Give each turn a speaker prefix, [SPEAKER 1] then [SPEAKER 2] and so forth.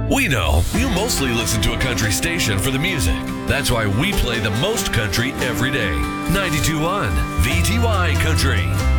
[SPEAKER 1] We know you mostly listen to a country station for the music. That's why we play the most country every day. 92.1 VTY Country.